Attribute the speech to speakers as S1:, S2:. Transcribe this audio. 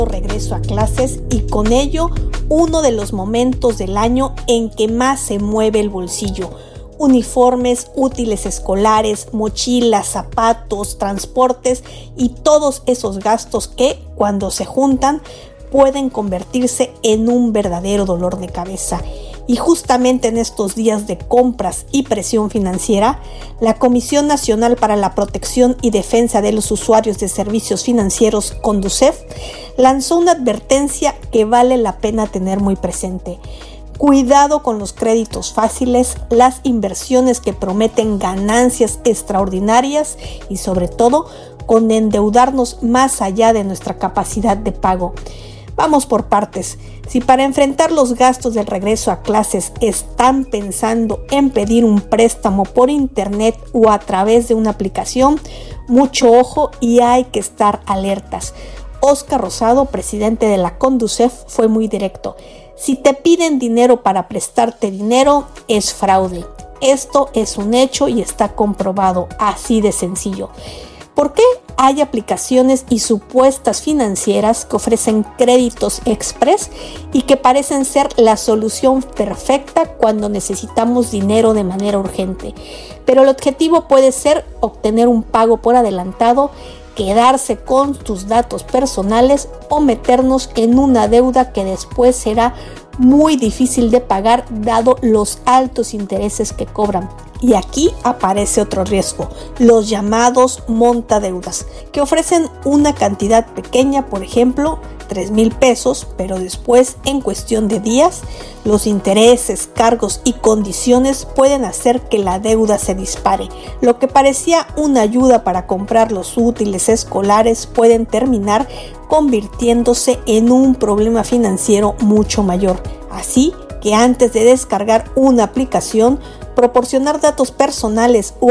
S1: Regreso a clases y con ello uno de los momentos del año en que más se mueve el bolsillo. Uniformes, útiles escolares, mochilas, zapatos, transportes y todos esos gastos que, cuando se juntan, pueden convertirse en un verdadero dolor de cabeza. Y justamente en estos días de compras y presión financiera, la Comisión Nacional para la Protección y Defensa de los Usuarios de Servicios Financieros, CONDUCEF, lanzó una advertencia que vale la pena tener muy presente. Cuidado con los créditos fáciles, las inversiones que prometen ganancias extraordinarias y sobre todo con endeudarnos más allá de nuestra capacidad de pago. Vamos por partes. Si para enfrentar los gastos del regreso a clases están pensando en pedir un préstamo por internet o a través de una aplicación, mucho ojo y hay que estar alertas. Óscar Rosado, presidente de la CONDUCEF, fue muy directo. Si te piden dinero para prestarte dinero, es fraude. Esto es un hecho y está comprobado, así de sencillo. ¿Por qué hay aplicaciones y supuestas financieras que ofrecen créditos express y que parecen ser la solución perfecta cuando necesitamos dinero de manera urgente? Pero el objetivo puede ser obtener un pago por adelantado, quedarse con tus datos personales o meternos en una deuda que después será muy difícil de pagar dado los altos intereses que cobran. Y aquí aparece otro riesgo, los llamados montadeudas, que ofrecen una cantidad pequeña, por ejemplo, 3,000 pesos, pero después, en cuestión de días, los intereses, cargos y condiciones pueden hacer que la deuda se dispare. Lo que parecía una ayuda para comprar los útiles escolares pueden terminar convirtiéndose en un problema financiero mucho mayor. Así que antes de descargar una aplicación, proporcionar datos personales o